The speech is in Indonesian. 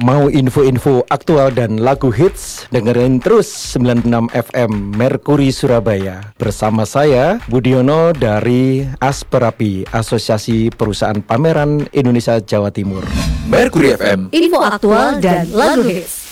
Mau info-info aktual dan lagu hits? Dengerin terus 96 FM Merkuri Surabaya. Bersama saya Budiono dari Asperapi, Asosiasi Perusahaan Pameran Indonesia Jawa Timur. Merkuri FM, info aktual dan lagu hits.